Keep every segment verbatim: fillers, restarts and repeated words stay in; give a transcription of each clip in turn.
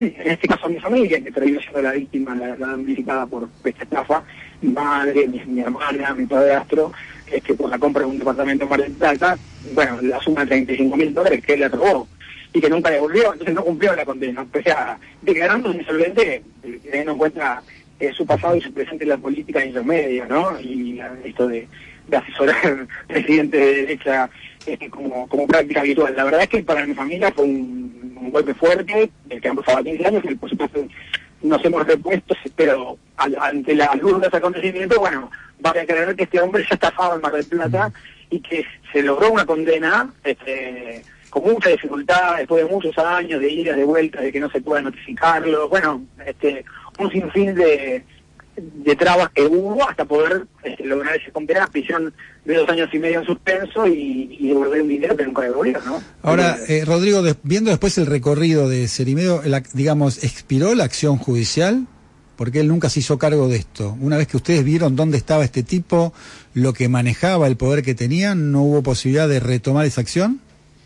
en este caso a mi familia, que terminó siendo la víctima, la, la damnificada por esta estafa, mi madre, mi, mi hermana, mi padrastro, este, por la compra de un departamento en Mar del Plata, bueno, la suma de treinta y cinco mil dólares que él le robó y que nunca devolvió, entonces no cumplió la condena, pese a declarándose insolvente, teniendo en cuenta eh, su pasado y su presente en la política y en los medios, ¿no? Y la, esto de, de asesorar presidente de derecha este, como, como práctica habitual. La verdad es que para mi familia fue un, un golpe fuerte, del que han pasado quince años, que por supuesto nos hemos repuesto, pero al, ante la luz de ese acontecimiento, bueno, va a creer que este hombre ya estafaba en Mar del Plata y que se logró una condena, este, con mucha dificultad, después de muchos años de idas, de vueltas, de que no se pueda notificarlo, bueno, este, un sinfín de, de trabas que hubo hasta poder este, lograr esa condena, prisión de dos años y medio en suspenso y, y devolver un dinero que nunca devolvió, ¿no? Ahora, eh, Rodrigo, de, viendo después el recorrido de Cerimedo, la, digamos, ¿expiró la acción judicial? Porque él nunca se hizo cargo de esto. Una vez que ustedes vieron dónde estaba este tipo, lo que manejaba, el poder que tenía, ¿no hubo posibilidad de retomar esa acción?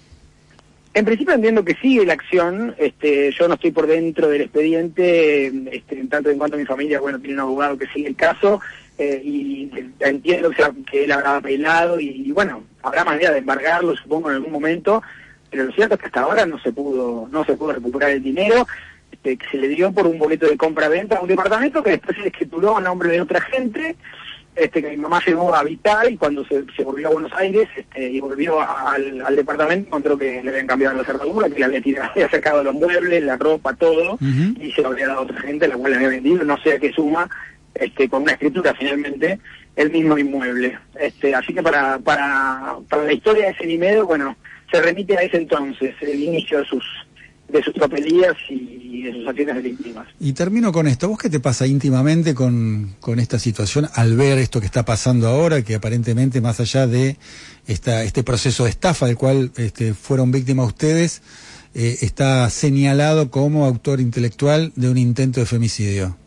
En principio entiendo que sigue la acción, este, yo no estoy por dentro del expediente, este, en tanto en cuanto a mi familia, bueno, tiene un abogado que sigue el caso, eh, y entiendo que, sea, que él habrá apelado, y, y bueno, habrá manera de embargarlo, supongo, en algún momento, pero lo cierto es que hasta ahora no se pudo, no se pudo recuperar el dinero, este, que se le dio por un boleto de compra-venta a un departamento que después se escrituró a nombre de otra gente, este, que mi mamá llegó a habitar y cuando se, se volvió a Buenos Aires este, y volvió al, al departamento encontró que le habían cambiado la cerradura, que le había tirado, había sacado los muebles, la ropa, todo, uh-huh. y se lo había dado a otra gente, la cual le había vendido, no sé a qué suma, este, con una escritura finalmente, el mismo inmueble. Este, así que para, para, para la historia de Cerimedo, bueno, se remite a ese entonces, el inicio de sus de sus tropelías y de sus acciones delictivas. Y termino con esto. ¿Vos qué te pasa íntimamente con, con esta situación al ver esto que está pasando ahora, que aparentemente más allá de esta, este proceso de estafa del cual este, fueron víctimas ustedes, eh, está señalado como autor intelectual de un intento de femicidio?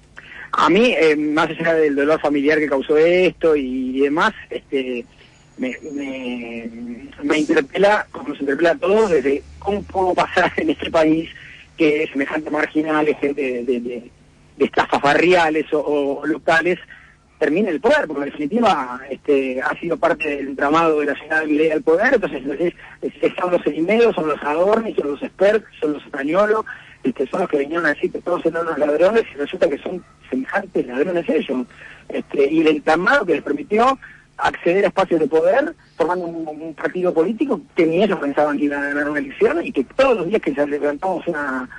A mí, eh, más allá del dolor familiar que causó esto y demás, este... Me, me, me interpela, como nos interpela a todos, desde cómo puedo pasar en este país que es semejante marginales, gente de, de, de, de estafas barriales o, o locales, termine el poder, porque en definitiva este, ha sido parte del entramado de la llegada de Milei al poder, entonces es, es, es, son los Cerimedo, son los Adorni, son los Esper, son los Españolos, este, son los que vinieron a decir que todos eran los ladrones y resulta que son semejantes ladrones ellos, este, y el entramado que les permitió acceder a espacios de poder, formando un, un partido político que ni ellos pensaban que iban a ganar una elección y que todos los días que se levantamos una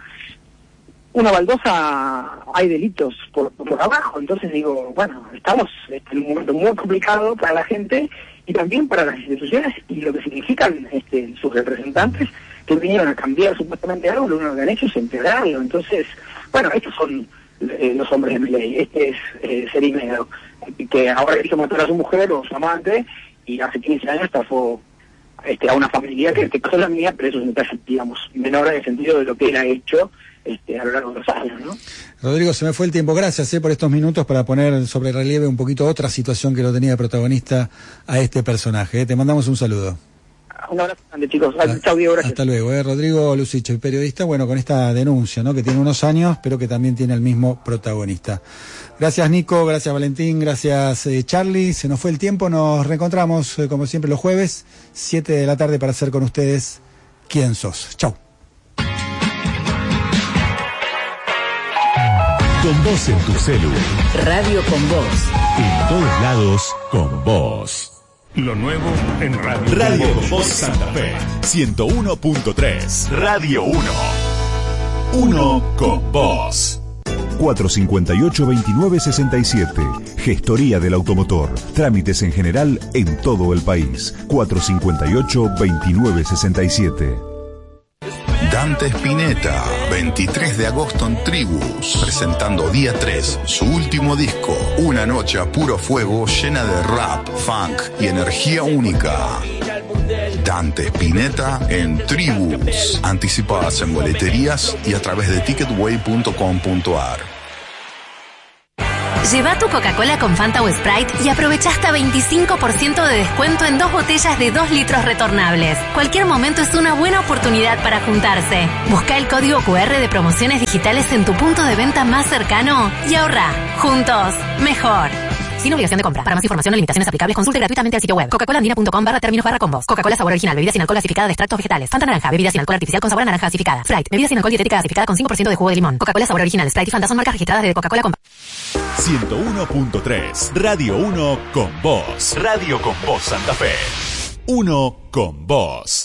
una baldosa hay delitos por, por abajo. Entonces digo, bueno, estamos este, en un momento muy complicado para la gente y también para las instituciones y lo que significan este, sus representantes que vinieron a cambiar supuestamente algo, lo único que han hecho es empeorarlo. Entonces, bueno, estos son eh, los hombres de Milei, este es eh, Cerimedo, que ahora quiso matar a su mujer o su amante y hace quince años estafó este, a una familia que en este caso es la mía, pero eso es un detalle, digamos, menor en el sentido de lo que él ha hecho este, a lo largo de los años, ¿no? Rodrigo, se me fue el tiempo, gracias eh, por estos minutos para poner sobre relieve un poquito otra situación que lo tenía de protagonista a este personaje. Eh. Te mandamos un saludo. Un abrazo grande, chicos. Chao, Diego, gracias. Hasta luego. Eh. Rodrigo Luciche, periodista, bueno, con esta denuncia, ¿no? Que tiene unos años, pero que también tiene el mismo protagonista. Gracias, Nico, gracias, Valentín, gracias, eh, Charlie. Se nos fue el tiempo, nos reencontramos, eh, como siempre, los jueves, siete de la tarde, para hacer con ustedes ¿Quién sos? Chau. Con vos en tu celu. Radio con vos. En todos lados, con vos. Lo nuevo en Radio, Radio con Vos Santa Fe, ciento uno punto tres. Radio uno. Uno con vos. cuatro cinco ocho, veintinueve sesenta y siete. Gestoría del automotor. Trámites en general en todo el país. cuatro cinco ocho, veintinueve sesenta y siete. Dante Spinetta, veintitrés de agosto en Tribus, presentando día tres, su último disco, una noche a puro fuego llena de rap, funk y energía única. Dante Spinetta en Tribus, anticipadas en boleterías y a través de ticketway punto com punto ar. Lleva tu Coca-Cola con Fanta o Sprite y aprovecha hasta veinticinco por ciento de descuento en dos botellas de dos litros retornables. Cualquier momento es una buena oportunidad para juntarse. Busca el código cu erre de promociones digitales en tu punto de venta más cercano y ahorra. Juntos, mejor. Sin obligación de compra. Para más información o limitaciones aplicables, consulte gratuitamente el sitio web coca-cola andina punto com barra términos barra combos. Coca-Cola sabor original, bebida sin alcohol gasificada de extractos vegetales. Fanta naranja, bebida sin alcohol artificial con sabor a naranja gasificada. Sprite, bebida sin alcohol dietética gasificada con cinco por ciento de jugo de limón. Coca-Cola sabor original, Sprite y Fanta son marcas registradas de Coca-Cola con... ciento uno punto tres, Radio uno con vos. Radio con vos Santa Fe. Uno con vos.